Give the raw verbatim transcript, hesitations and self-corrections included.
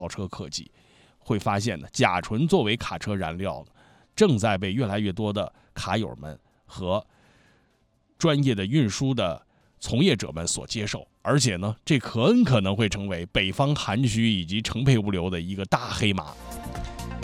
车科技，会发现呢，甲醇作为卡车燃料正在被越来越多的卡友们和专业的运输的从业者们所接受，而且呢，这很可能会成为北方涵区以及城配物流的一个大黑马。